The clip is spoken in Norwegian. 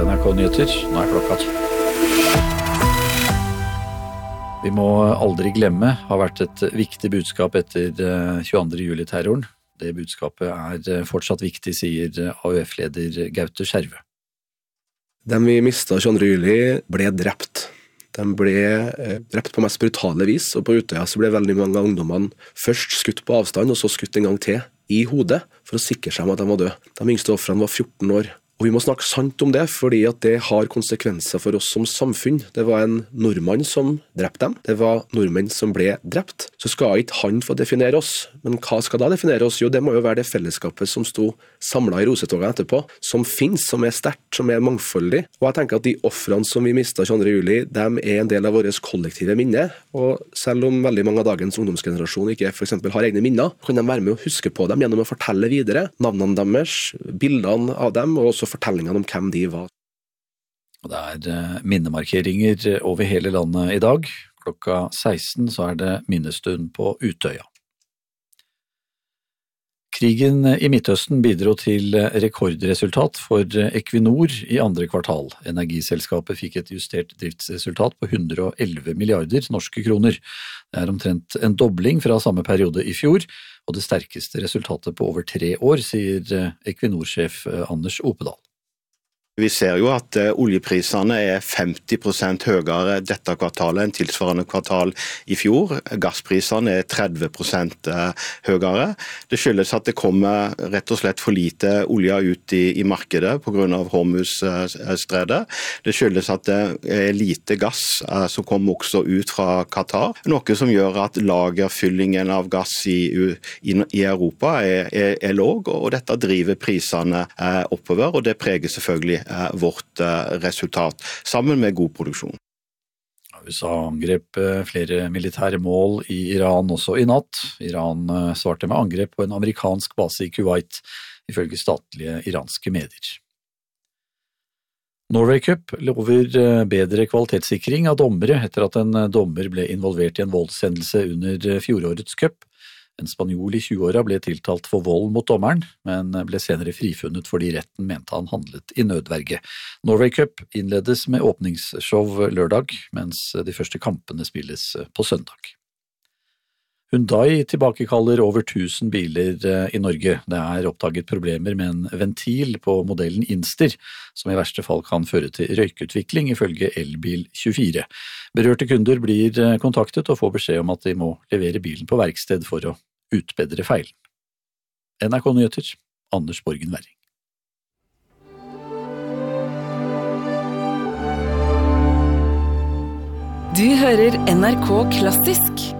NRK Nyheter, nå klokka 10. Vi må aldri glemme har vært et viktig budskap etter 22. juli-terroren. Det budskapet er fortsatt viktig, sier AUF-leder Gaute Skjervø. De vi mistet 22. juli ble drept. De ble drept på mest brutale vis, og på Utøya så ble veldig mange av ungdommene først skutt på avstand, og så skutt en gang til i hodet, for å sikre seg om at de var døde. De yngste offrene var 14 år. Og vi må snakke sant om det, fordi at det har konsekvenser for oss som samfunn. Det var en nordmann som drepte dem. Det var nordmenn som ble drept. Så skal ikke han få definere oss. Men hva skal da definere oss? Jo, det må jo være det fellesskapet som sto samlet i rosetogene etterpå, som finnes, som er sterkt, som er mangfoldig. Og jeg tenker at de offrene som vi mistet 22. juli, de er en del av vårt kollektive minne. Og selv om veldig mange av dagens ungdomsgenerasjon ikke for eksempel har egne minner, kan de være med å huske på dem gjennom å fortelle videre navnene deres, bildene av dem, og også fortellingene om hvem de var. Det er minnemarkeringer over hele landet i dag. Klokka 16 så er det minnestund på Utøya. Krigen i Midtøsten bidro til rekordresultat for Equinor i andre kvartal. Energiselskapet fikk et justert driftsresultat på 111 milliarder norske kroner. Det er omtrent en dobling fra samme periode i fjor, og det sterkeste resultatet på over 3 år, sier Equinor-sjef Anders Opedal. Vi ser jo at oljeprisene er 50% høyere dette kvartalet enn tilsvarende kvartal i fjor. Gassprisene er 30% høyere. Det skyldes at det kommer rett og slett for lite olje ut i markedet på grunn av Hormuz-stredet. Det skyldes at det er lite gass som kommer også ut fra Qatar, noe som gjør at lagerfyllingen av gass i Europa er låg, og dette driver prisene oppover, og det preger selvfølgelig vårt resultat, sammen med god produksjon. USA angrep flere militære mål i Iran også i natt. Iran svarte med angrep på en amerikansk base i Kuwait, ifølge statlige iranske medier. Norway Cup lover bedre kvalitetssikring av dommere etter at en dommer ble involvert i en voldshendelse under fjorårets cup. En spanjol i 20-åra ble tiltalt for vold mot dommeren, men ble senere frifunnet fordi retten mente han handlet i nødverge. Norway Cup innledes med åpningsshow lørdag, mens de første kampene spilles på søndag. Hyundai tilbakekaller over 1000 biler i Norge. Det er oppdaget problemer med en ventil på modellen Inster, som i verste fall kan føre til røykutvikling, ifølge Elbil24. Berørte kunder blir kontaktet og får beskjed om at de må levere bilen på verksted for å utbedre feilen. NRK Nyheter, Anders Borgen Werring. Du hører NRK Klassisk.